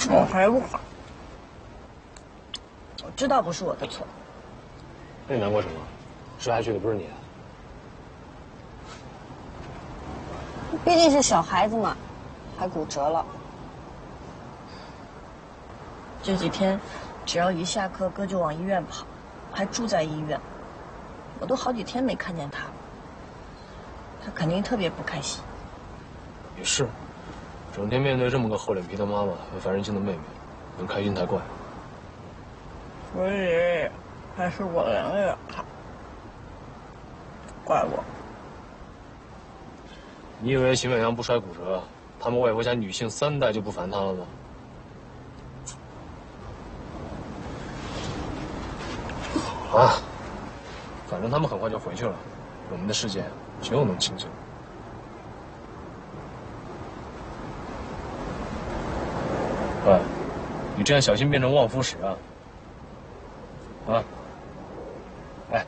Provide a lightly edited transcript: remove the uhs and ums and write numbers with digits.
我还不好，我知道不是我的错。 那你难过什么？摔下去的不是你。 毕竟是小孩子嘛，还骨折了。这几天，只要一下课，哥就往医院跑，还住在医院。我都好几天没看见他了，他肯定特别不开心。 也是，整天面对这么个厚脸皮的妈妈和烦人精的妹妹，能开心才怪。 所以，还是我养养他，怪我。 你以为邢远阳不摔骨折，他们外婆家女性3代就不烦他了吗？好啊，反正他们很快就回去了，我们的世界就能清静。喂，你这样小心变成旺夫石啊！啊！